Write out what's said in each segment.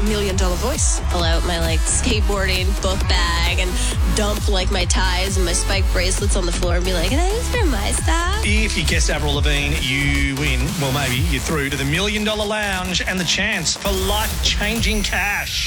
$1 million voice. Pull out my skateboarding book bag and dump my ties and my spike bracelets on the floor and be like, "That is for my stuff." If you guessed Avril Lavigne, you win. Well, maybe you're through to the $1 Million Lounge and the chance for life-changing cash.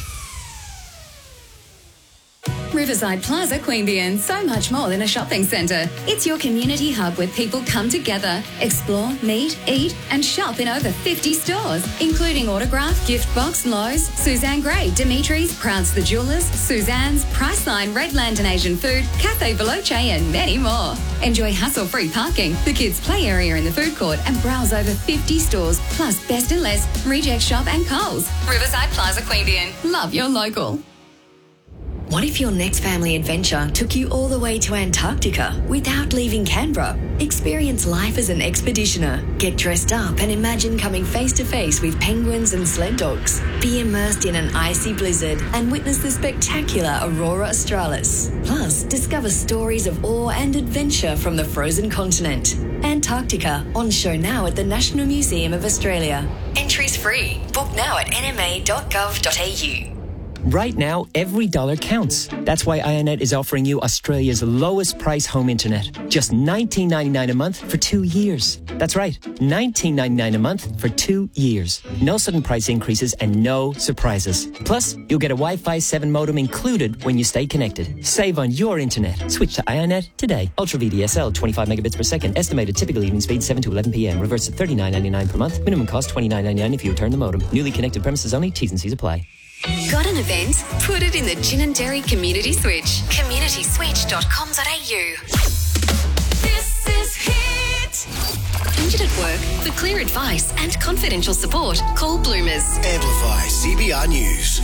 Riverside Plaza, Queanbeyan, so much more than a shopping centre. It's your community hub where people come together, explore, meet, eat and shop in over 50 stores, including Autograph, Gift Box, Lowe's, Suzanne Gray, Dimitri's, Prouds the Jewellers, Suzanne's, Priceline, Redland and Asian Food, Cafe Veloce and many more. Enjoy hassle-free parking, the kids' play area in the food court and browse over 50 stores, plus Best and Less, Reject Shop and Coles. Riverside Plaza, Queanbeyan. Love your local. What if your next family adventure took you all the way to Antarctica without leaving Canberra? Experience life as an expeditioner. Get dressed up and imagine coming face to face with penguins and sled dogs. Be immersed in an icy blizzard and witness the spectacular Aurora Australis. Plus, discover stories of awe and adventure from the frozen continent. Antarctica, on show now at the National Museum of Australia. Entries free. Book now at nma.gov.au. Right now, every dollar counts. That's why IONET is offering you Australia's lowest price home internet. Just $19.99 a month for 2 years. That's right, $19.99 a month for 2 years. No sudden price increases and no surprises. Plus, you'll get a Wi-Fi 7 modem included when you stay connected. Save on your internet. Switch to IONET today. Ultra VDSL, 25 megabits per second. Estimated typical evening speed 7 to 11 p.m. Reverse at $39.99 per month. Minimum cost $29.99 if you return the modem. Newly connected premises only. T's and C's apply. Got an event? Put it in the Gin and Dairy Community Switch. communityswitch.com.au. This is Hit. Injured at work? For clear advice and confidential support, call Bloomers. Amplify CBR News.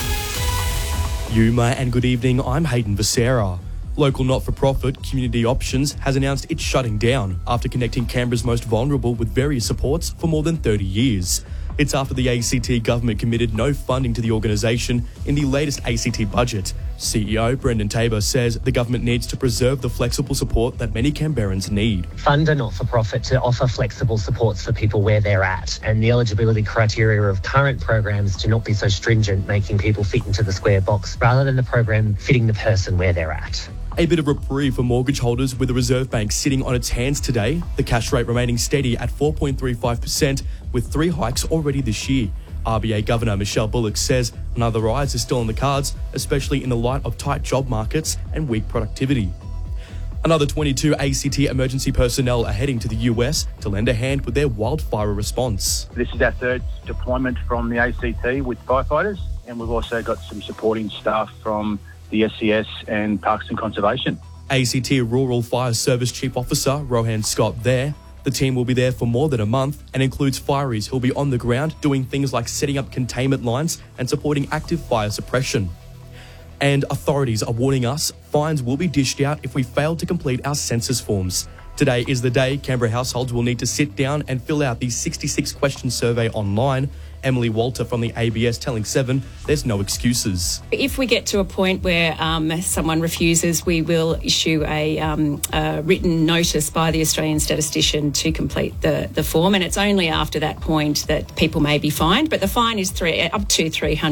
Yuma and good evening, I'm Hayden Becerra. Local not-for-profit Community Options has announced it's shutting down after connecting Canberra's most vulnerable with various supports for more than 30 years. It's after the ACT government committed no funding to the organisation in the latest ACT budget. CEO Brendan Tabor says the government needs to preserve the flexible support that many Canberrans need. Fund a not-for-profit to offer flexible supports for people where they're at, and the eligibility criteria of current programs to not be so stringent, making people fit into the square box, rather than the program fitting the person where they're at. A bit of reprieve for mortgage holders with the Reserve Bank sitting on its hands today, the cash rate remaining steady at 4.35% with 3 hikes already this year. RBA Governor Michelle Bullock says another rise is still on the cards, especially in the light of tight job markets and weak productivity. Another 22 ACT emergency personnel are heading to the US to lend a hand with their wildfire response. This is our third deployment from the ACT with firefighters, and we've also got some supporting staff from the SCS and Parks and Conservation. ACT Rural Fire Service Chief Officer Rohan Scott there. The team will be there for more than a month and includes fireys who'll be on the ground doing things like setting up containment lines and supporting active fire suppression. And authorities are warning us fines will be dished out if we fail to complete our census forms. Today is the day Canberra households will need to sit down and fill out the 66-question survey online. Emily Walter from the ABS telling Seven there's no excuses. If we get to a point where someone refuses, we will issue a written notice by the Australian statistician to complete the form, and it's only after that point that people may be fined, but the fine is up to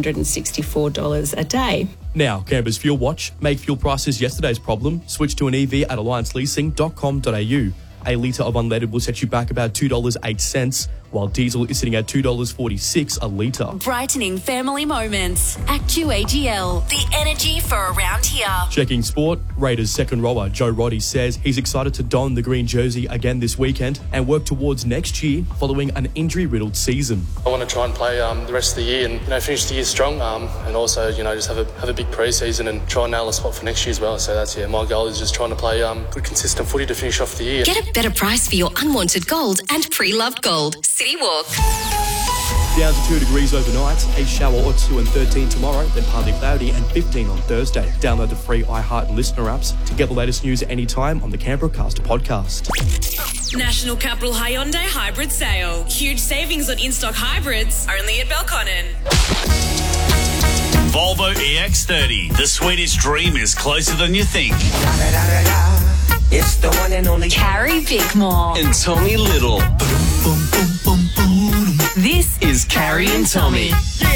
$364 a day. Now, Canberra's Fuel Watch. Make fuel prices yesterday's problem. Switch to an EV at allianceleasing.com.au. A litre of unleaded will set you back about $2.08, while diesel is sitting at $2.46 a litre. Brightening family moments. ActuAGL, the energy for around here. Checking sport, Raiders second rower Joe Roddy says he's excited to don the green jersey again this weekend and work towards next year following an injury-riddled season. I want to try and play the rest of the year and finish the year strong, and also just have a big pre-season and try and nail a spot for next year as well. So that's my goal is just trying to play good consistent footy to finish off the year. Get a better price for your unwanted gold and pre-loved gold. City Walk. Down to 2 degrees overnight, a shower or 2 and 13 tomorrow, then partly cloudy and 15 on Thursday. Download the free iHeart listener apps to get the latest news anytime on the Canberra Cast podcast. National Capital Hyundai Hybrid Sale. Huge savings on in-stock hybrids, only at Belconnen. Volvo EX30. The sweetest dream is closer than you think. It's the one and only Carrie Bickmore and Tommy Little. This is Carrie and Tommy.